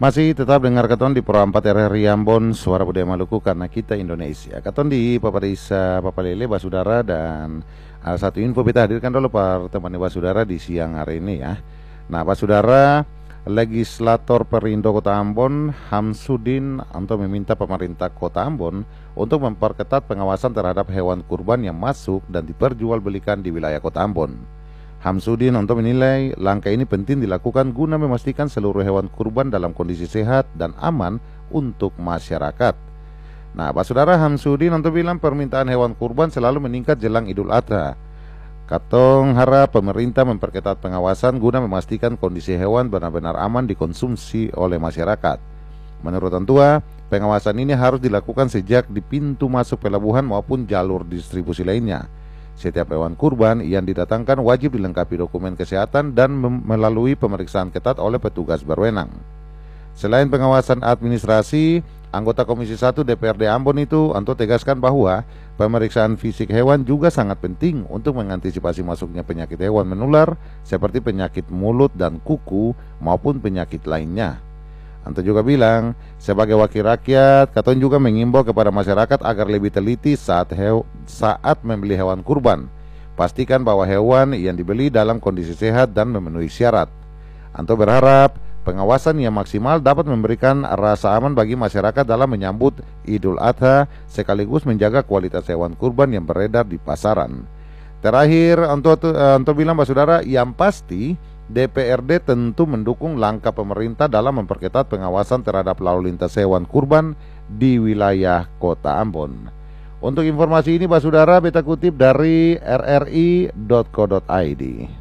Masih tetap dengar katon di Pro 4 RRI Ambon, Suara Budaya Maluku karena kita Indonesia. Katon di Paparisa Papalele Basudara, dan satu info kita hadirkan dulu pertemuan Basudara di siang hari ini ya. Nah, Basudara, legislator Perindo Kota Ambon Hamsudin untuk meminta pemerintah Kota Ambon untuk memperketat pengawasan terhadap hewan kurban yang masuk dan diperjualbelikan di wilayah Kota Ambon. Hamsudin untuk menilai langkah ini penting dilakukan guna memastikan seluruh hewan kurban dalam kondisi sehat dan aman untuk masyarakat. Nah, Pak Saudara, Hamsudin untuk bilang permintaan hewan kurban selalu meningkat jelang Idul Adha. Katong harap pemerintah memperketat pengawasan guna memastikan kondisi hewan benar-benar aman dikonsumsi oleh masyarakat. Menurut Antua, pengawasan ini harus dilakukan sejak di pintu masuk pelabuhan maupun jalur distribusi lainnya. Setiap hewan kurban yang didatangkan wajib dilengkapi dokumen kesehatan dan melalui pemeriksaan ketat oleh petugas berwenang. Selain pengawasan administrasi, anggota Komisi 1 DPRD Ambon itu Anto tegaskan bahwa pemeriksaan fisik hewan juga sangat penting untuk mengantisipasi masuknya penyakit hewan menular seperti penyakit mulut dan kuku maupun penyakit lainnya. Anto juga bilang, sebagai wakil rakyat, Katon juga mengimbau kepada masyarakat agar lebih teliti saat membeli hewan kurban. Pastikan bahwa hewan yang dibeli dalam kondisi sehat dan memenuhi syarat. Anto berharap pengawasan yang maksimal dapat memberikan rasa aman bagi masyarakat dalam menyambut Idul Adha sekaligus menjaga kualitas hewan kurban yang beredar di pasaran. Terakhir, Anto bilang, Pak Saudara, yang pasti DPRD tentu mendukung langkah pemerintah dalam memperketat pengawasan terhadap lalu lintas hewan kurban di wilayah Kota Ambon. Untuk informasi ini, Pak Saudara, beta kutip dari rri.co.id.